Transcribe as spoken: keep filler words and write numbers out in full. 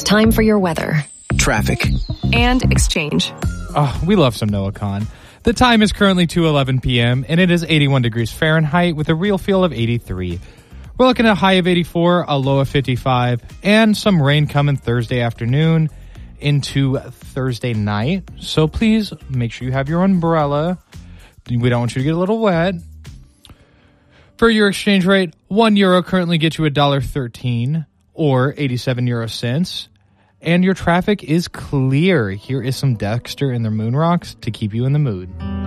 It's time for your weather. Traffic. And exchange. Oh, we love some Noah Khan. The time is currently two eleven p.m. and it is eighty-one degrees Fahrenheit with a real feel of eighty-three. We're looking at a high of eighty-four, a low of fifty-five, and some rain coming Thursday afternoon into Thursday night. So please make sure you have your umbrella. We don't want you to get a little wet. For your exchange rate, one euro currently gets you one dollar thirteen or eighty-seven euro cents. And your traffic is clear. Here is some Dexter and their Moon Rocks to keep you in the mood.